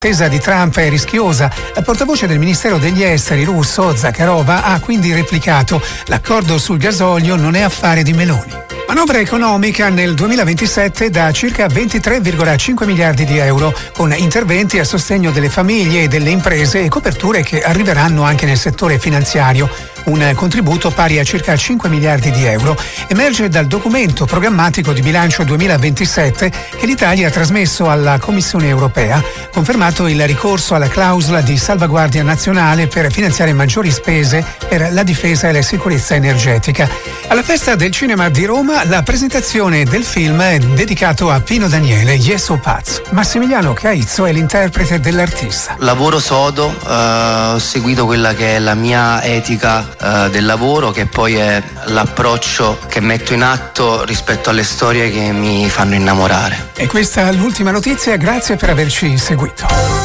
L'attesa di Trump è rischiosa. La portavoce del Ministero degli Esteri russo, Zakharova, ha quindi replicato: l'accordo sul gasolio non è affare di Meloni. Manovra economica nel 2027 da circa 23,5 miliardi di euro, con interventi a sostegno delle famiglie e delle imprese e coperture che arriveranno anche nel settore finanziario. Un contributo pari a circa 5 miliardi di euro emerge dal documento programmatico di bilancio 2027 che l'Italia ha trasmesso alla Commissione europea, confermato il ricorso alla clausola di salvaguardia nazionale per finanziare maggiori spese per la difesa e la sicurezza energetica. Alla Festa del Cinema di Roma la presentazione del film è dedicato a Pino Daniele, Yeso Paz. Massimiliano Caizzo è l'interprete dell'artista. Lavoro sodo, ho seguito quella che è la mia etica del lavoro, che poi è l'approccio che metto in atto rispetto alle storie che mi fanno innamorare. E questa è l'ultima notizia, grazie per averci seguito.